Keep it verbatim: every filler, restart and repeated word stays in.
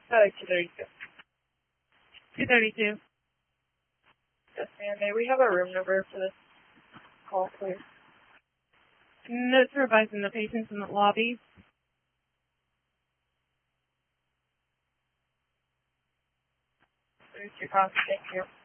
Uh, two thirty-two. two thirty-two. Yes, ma'am. May we have a room number for this call, please? Notes revising the patients in the lobby. There's your copy. Thank you.